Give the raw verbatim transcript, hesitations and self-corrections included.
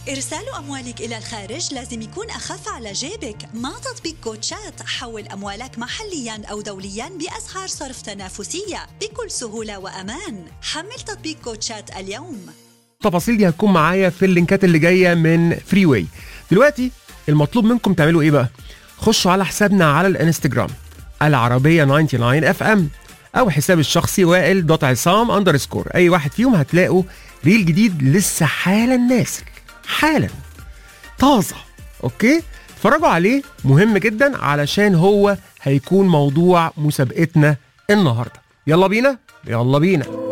إرسال أموالك إلى الخارج لازم يكون أخف على جيبك. مع تطبيق كوتشات حول أموالك محلياً أو دولياً بأسعار صرف تنافسية بكل سهولة وأمان. حمل تطبيق كوتشات اليوم. التفاصيل دي هتكون معايا في اللينكات اللي جاية من فري واي. دلوقتي المطلوب منكم تعملوا ايه بقى؟ خشوا على حسابنا على الانستجرام العربية تسعة وتسعين اف ام او حساب الشخصي وائل دوت عصام اندرسكور. اي واحد فيهم هتلاقوا ريل جديد لسه حالا نازل حالا طازة. اوكي اتفرجوا عليه، مهم جدا علشان هو هيكون موضوع مسابقتنا النهاردة. يلا بينا يلا بينا